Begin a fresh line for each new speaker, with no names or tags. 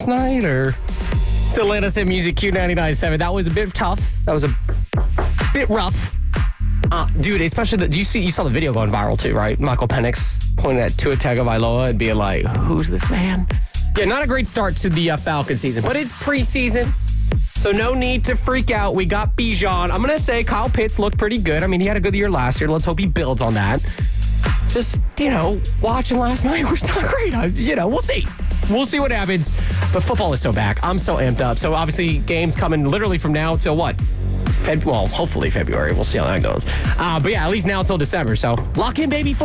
last night, or? It's Atlanta City Music Q99.7. That was a bit tough. That was a bit rough. Dude, especially, you saw the video going viral too, right? Michael Penix pointing at Tua Tagovailoa and being like, who's this man? Yeah, not a great start to the Falcon season, but it's preseason, so no need to freak out. We got Bijan. I'm going to say Kyle Pitts looked pretty good. I mean, he had a good year last year. Let's hope he builds on that. Just, watching last night was not great. We'll see. We'll see what happens. But football is so back. I'm so amped up. So obviously, games coming literally from now till what? Hopefully February. We'll see how that goes. But yeah, at least now until December. So lock in, baby. Football.